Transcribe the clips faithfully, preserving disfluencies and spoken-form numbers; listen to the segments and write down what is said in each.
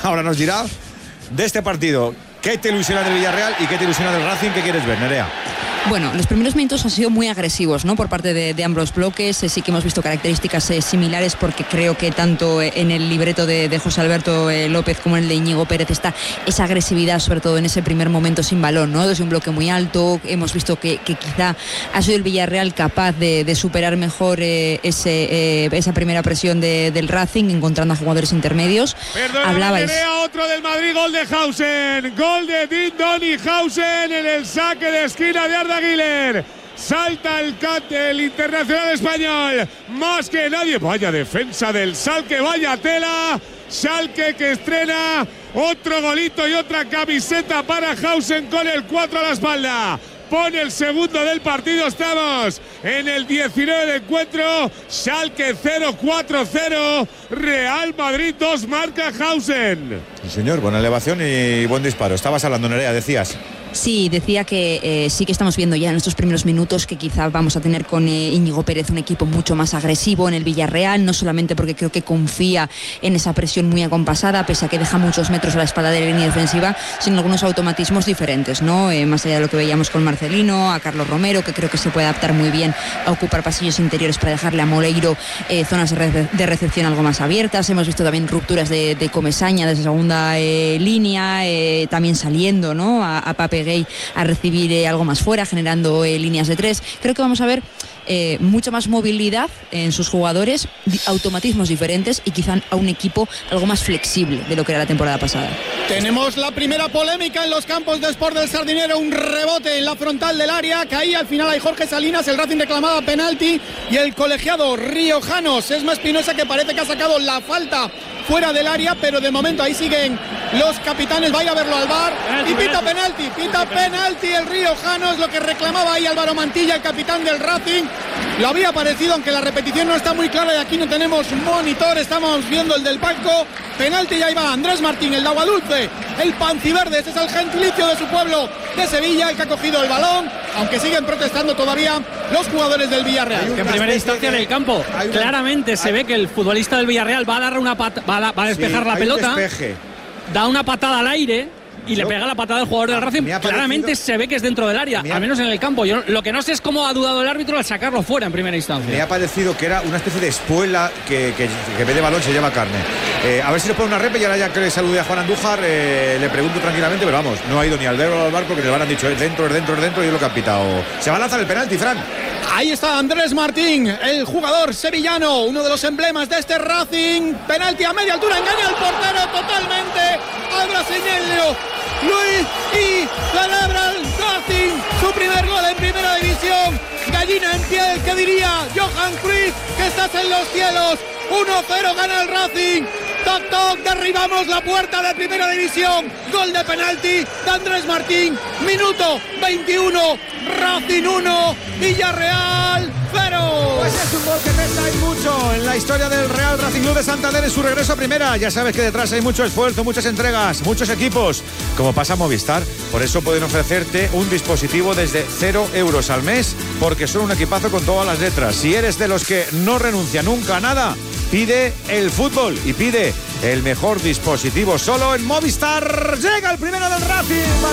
ahora nos dirá de este partido. ¿Qué te ilusiona del Villarreal y qué te ilusiona del Racing? ¿Qué quieres ver, Nerea? Bueno, los primeros minutos han sido muy agresivos, ¿no? Por parte de, de ambos bloques. Eh, sí que hemos visto características eh, similares, porque creo que tanto eh, en el libreto de, de José Alberto eh, López como en el de Íñigo Pérez está esa agresividad, sobre todo en ese primer momento sin balón, ¿no? Desde un bloque muy alto. Hemos visto que, que quizá ha sido el Villarreal capaz de, de superar mejor eh, ese, eh, esa primera presión de, del Racing, encontrando a jugadores intermedios. Perdona, Hablabais... Nerea, otro del Madrid, gol de Hausen. Gol de Dean Donny Hausen en el saque de esquina de Arda Güler. Salta el cat del internacional español. Más que nadie. Vaya defensa del Schalke, vaya tela. Schalke que estrena otro golito y otra camiseta para Hausen con el cuatro a la espalda. Pone el segundo del partido. Estamos en el diecinueve de encuentro. Schalke cero, cuatro cero. Real Madrid dos, marca Hausen. Sí, señor, buena elevación y buen disparo. Estabas hablando, Nerea, decías. Sí, decía que eh, sí que estamos viendo ya en estos primeros minutos que quizá vamos a tener con eh, Íñigo Pérez un equipo mucho más agresivo en el Villarreal, no solamente porque creo que confía en esa presión muy acompasada, pese a que deja muchos metros a la espalda de la línea defensiva, sino algunos automatismos diferentes, ¿no? Eh, más allá de lo que veíamos con Marcelino, a Carlos Romero, que creo que se puede adaptar muy bien a ocupar pasillos interiores para dejarle a Moleiro eh, zonas de, re- de recepción algo más abiertas. Hemos visto también rupturas de, de Comesaña desde segunda eh, línea, eh, también saliendo, ¿no? A, a Pape Gay a recibir eh, algo más fuera, generando eh, líneas de tres. Creo que vamos a ver eh, mucha más movilidad en sus jugadores, di- automatismos diferentes y quizá a un equipo algo más flexible de lo que era la temporada pasada. Tenemos la primera polémica en los campos de Sport del Sardinero, un rebote en la frontal del área, caía al final hay Jorge Salinas, el Racing reclamaba penalti y el colegiado riojano Sesma Espinosa, que parece que ha sacado la falta fuera del área, pero de momento ahí siguen los capitanes, va a ir a verlo al V A R y pita penalti, pita penalti el riojano, es lo que reclamaba ahí Álvaro Mantilla, el capitán del Racing. Lo había parecido, aunque la repetición no está muy clara y aquí no tenemos monitor, estamos viendo el del banco. Penalti, y ahí va Andrés Martín, el de Aguadulce, el panciverde, ese es el gentilicio de su pueblo de Sevilla, el que ha cogido el balón, aunque siguen protestando todavía los jugadores del Villarreal. En primera instancia en el campo, una... claramente se hay... ve que el futbolista del Villarreal va a dar una pata, va, a, va a despejar sí, la pelota, despeje. Da una patada al aire y Yo, le pega la patada al jugador del Racing. Claramente parecido, se ve que es dentro del área, ha, al menos en el campo. Yo lo que no sé es cómo ha dudado el árbitro al sacarlo fuera en primera instancia. Me ha parecido que era una especie de espuela que, que, que en vez de balón se lleva carne. Eh, a ver si le pone una repe y ahora ya que le salude a Juan Andújar, eh, le pregunto tranquilamente, pero vamos, no ha ido ni al dedo al bar porque le van a dicho es dentro, es dentro, es dentro y es lo que ha pitado. Se va a lanzar el penalti, Fran. Ahí está Andrés Martín, el jugador sevillano, uno de los emblemas de este Racing. Penalti a media altura, engaña al portero totalmente al brasileño Luis y celebra el Racing su primer gol en primera división. Gallina en pie, que diría Johan Cruyff, que estás en los cielos. uno cero gana el Racing. Toc toc, derribamos la puerta de primera división. Gol de penalti de Andrés Martín. Minuto veintiuno, Racing uno, Villarreal cero. Pues es un gol que pesa y mucho en la historia del Real Racing Club de Santander en su regreso a primera. Ya sabes que detrás hay mucho esfuerzo, muchas entregas, muchos equipos, como pasa Movistar. Por eso pueden ofrecerte un dispositivo desde cero euros al mes, porque son un equipazo con todas las letras. Si eres de los que no renuncia nunca a nada, pide el fútbol y pide el mejor dispositivo solo en Movistar. Llega el primero del Racing,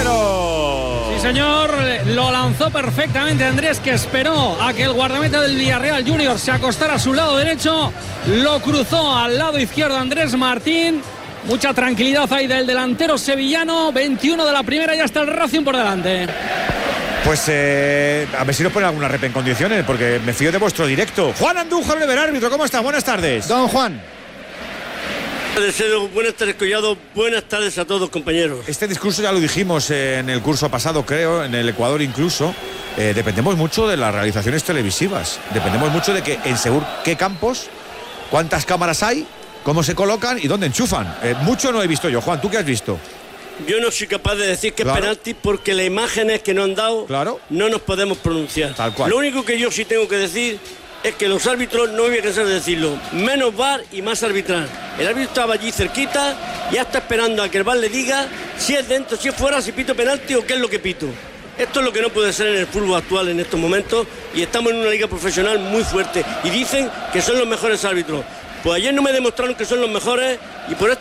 Barbero. Sí, señor, lo lanzó perfectamente Andrés, que esperó a que el guardameta del Villarreal Junior se acostara a su lado derecho, lo cruzó al lado izquierdo Andrés Martín. Mucha tranquilidad ahí del delantero sevillano. veintiuno de la primera, ya está el Racing por delante. Pues eh, a ver si nos ponen alguna rep en condiciones, porque me fío de vuestro directo. Juan Andújar, primer árbitro, ¿cómo está? Buenas tardes. Don Juan. Deseo buenas tardes, Collado. Buenas tardes a todos, compañeros. Este discurso ya lo dijimos en el curso pasado, creo, en el Ecuador incluso. Eh, dependemos mucho de las realizaciones televisivas. Dependemos mucho de que en según qué campos, cuántas cámaras hay, cómo se colocan y dónde enchufan. Eh, mucho no he visto yo. Juan, ¿tú qué has visto? Yo no soy capaz de decir que claro. es penalti porque las imágenes que nos han dado claro. no nos podemos pronunciar. Tal cual. Lo único que yo sí tengo que decir es que los árbitros, no me voy a cansar de decirlo, menos V A R y más arbitrar. El árbitro estaba allí cerquita, ya está esperando a que el V A R le diga si es dentro, si es fuera, si pito penalti o qué es lo que pito. Esto es lo que no puede ser en el fútbol actual en estos momentos, y estamos en una liga profesional muy fuerte y dicen que son los mejores árbitros. Pues ayer no me demostraron que son los mejores y por esto